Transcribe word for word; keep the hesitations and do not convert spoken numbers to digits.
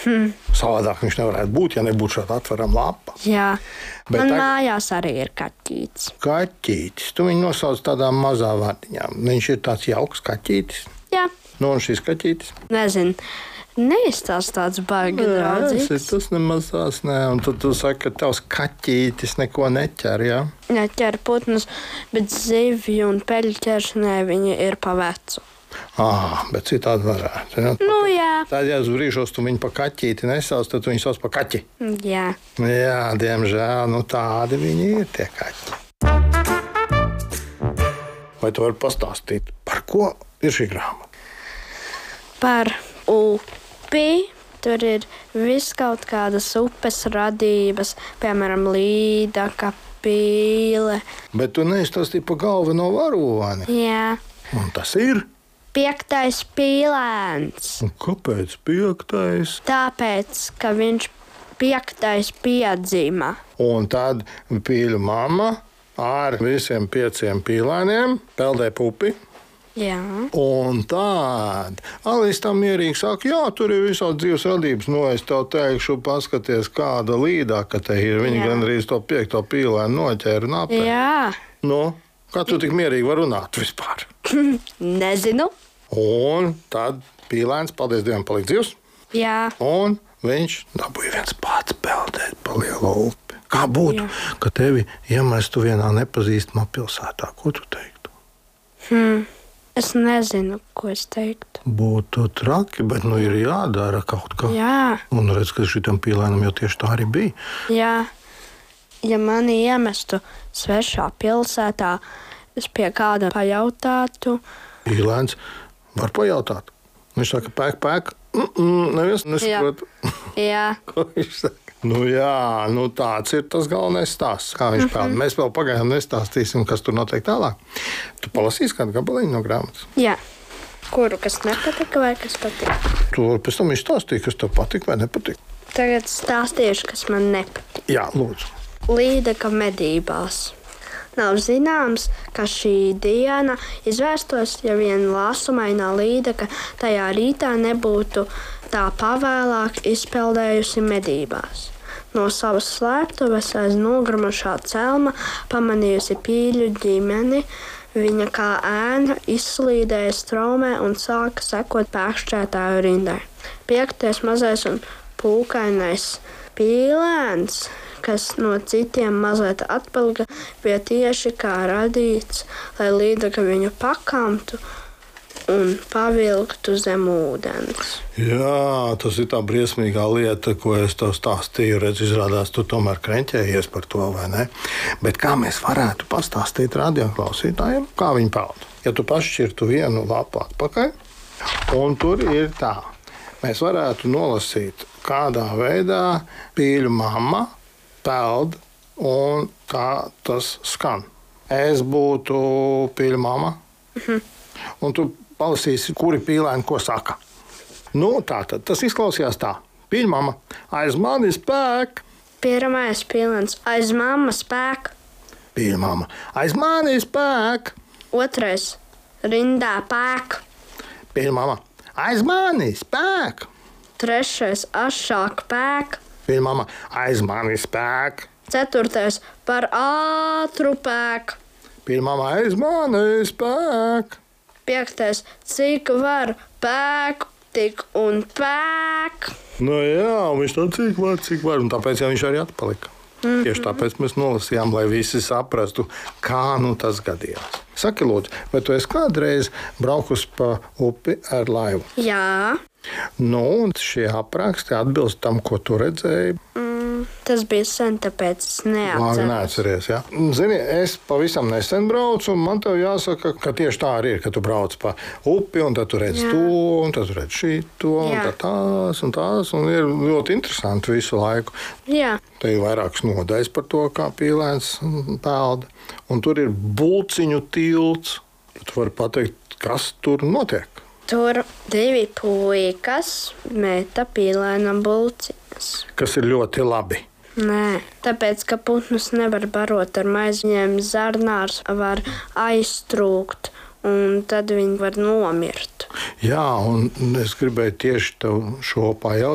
Hmm. Savādāk viņš nevarētu būt, ja nebūtu šāda atverama lapa. Jā, Bet man tā- mājās arī ir kaķītis. Kaķītis. Tu viņu nosauc tādām mazām vārdiņām. Viņš ir tāds jauks kaķītis. Jā, Nu, un šis kaķītis. nezinu. Neizstāst tāds baigi draudzīgs. tas, tas nemaz tās nē. Un tad tu saki, ka tavs kaķītis neko neķer, jā? Neķer putnus, bet zivju un peļu ķeršanai viņi ir pa vecu. Ah, bet citādi varētu. Ja? Nu jā, Tad, ja uz brīžos tu viņu pa kaķīti nesauc, tad tu viņu sauc pa kaķi. jā. Jā, diemžēl, nu tādi viņi ir tie kaķi. Vai tu vari pastāstīt, par ko ir šī grāmata? Par upi. Tur ir viss kaut kādas upes radības, piemēram, līdaka, pīle. Bet tu neizstāstīji par galveno varoni. Jā, Un tas ir. piektais pīlēns. Un kāpēc piektais? Tāpēc, ka viņš piektais piedzima. Un tad pīļu mamma ar visiem pieciem pīlēniem peldē pupi. Jā, Un tad Alīs tam mierīgi saka, jā, tur ir visādi dzīves radības. Nu, es tev teikšu, paskaties, kāda līdaka te ir. Viņi Jā. gandrīz to piekto pīlēnu noķēra un apēda. jā. Nu, kā tu tik mierīgi vari runāt vispār? Nezinu. Un tad pīlēns, paldies Dievam, palika dzīvs. Jā, Un viņš dabūja viens pats peldēt pa lielu upi. Kā būtu, Jā. ka tevi iemestu vienā nepazīstamā pilsētā? Ko tu teiktu? hmm. es nezinu, ko es teiktu. Būtu traki, bet nu ir jādara kaut kā. Jā, Un redz, ka šitam pīlēnam jau tieši tā arī bija. jā. Ja mani iemestu svešā pilsētā, es pie kāda pajautātu. Pīlēns var pajautāt. Viņš saka, pēk, pēk. Mm -mm, neviens nesaprot, Jā, ko viņš saka. Nu jā, nu tāds ir tas galvenais stāsts. Kā viņš peld. Mēs vēl pagaidām nestāstīsim, kas tur notiek tālāk. Tu palasīsi kādu gabaliņu no grāmatas. jā. Kuru kas nepatika vai kas patika? Tu pēc tam izstāstīji, kas tev patika vai nepatika. Tagad stāstīšu, kas man nepatika. Jā, lūdzu. Līdaka medībās. Nav zināms, ka šī diena izvērstos, ja viena lāsumainā līdaka tajā rītā nebūtu tā pavēlāk izpeldējusi medībās. No savas slēptuves aiz nogurmušā celma pamanījusi pīļu ģimeni. Viņa kā ēna izslīdēja straumē un sāka sekot pēkšķētāju rindai. Piektais mazais un pūkainais pīlēns, kas no citiem mazliet atpalika, bija tieši kā radīts, lai līdaka viņu pakamtu un pavilktu zem ūdens. Jā, tas ir tā briesmīgā lieta, ko es tev stāstīju. Redz, izrādās, tu tomēr kreņķējies par to, vai ne? Bet kā mēs varētu pastāstīt radioklausītājiem, kā viņi peld? Ja tu pašķirtu vienu lapu atpakaļ, un tur ir tā, mēs varētu nolasīt, kādā veidā pīļu mamma peld un kā tas skan. Es būtu pīļu mamma, un tu palasīsi, kuri pīlēni ko saka. Nu, tā tad tas izklausījās tā. Pīļu mamma, aiz manis pēk. Pirmais pīlēns aiz mammas spēka, Pīļu mamma, aiz manis pēk. otrais rindā pēka, Pīļu mamma, aiz manis pēk. trešais ašāk pēka, Pīļu mamma, aiz manis pēk. ceturtais par ātru pēka, Pīļu mamma, aiz manis pēk. piektais cik var pēk, tik un pēk. Nu jā, viņš tā cik var, cik var, un tāpēc jau viņš arī atpalika. Mm-hmm. Tieši tāpēc mēs nolasījām, lai visi saprastu, kā nu tas gadījās. Saki, lūdzu, vai tu esi kādreiz braukusi pa upi ar laivu? Jā, Nu, un šie apraksti atbilst tam, ko tu redzēji. mm, tas bija sen, tāpēc es Labi, neatceros. neatceries, ja? Zini, es pavisam nesen braucu, un man tev jāsaka, ka tieši tā arī ir, ka tu brauc pa upi, un tad tu redz Jā. to, un tad tu redz šito, un Jā. tad tās, un tās, un ir ļoti interesanti visu laiku. Jā, Te ir vairākas nodaļas par to, kā pīlēns peld, un tur ir bulciņu tilts. Tu vari pateikt, kas tur notiek. tur divi puikas meta pīlēnam bulciņas. Kas ir ļoti labi. Nē, tāpēc, ka putnus nevar barot ar maizņiem, zarnārs var aiztrūkt, un tad viņi var nomirt. Jā, un es gribēju tieši tev šo pajautāt.